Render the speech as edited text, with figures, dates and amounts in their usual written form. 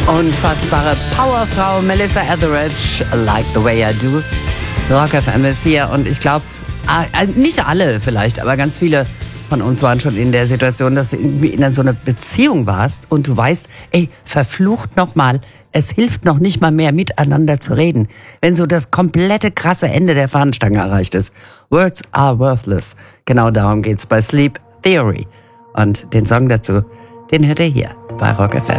Unfassbare Powerfrau Melissa Etheridge, Like the Way I Do. Rock FM ist hier und ich glaube, nicht alle vielleicht, aber ganz viele von uns waren schon in der Situation, dass du irgendwie in so einer Beziehung warst und du weißt, ey, verflucht nochmal, es hilft noch nicht mal mehr miteinander zu reden, wenn so das komplette krasse Ende der Fahnenstange erreicht ist. Words are worthless. Genau darum geht's bei Sleep Theory. Und den Song dazu, den hört ihr hier bei Rock FM.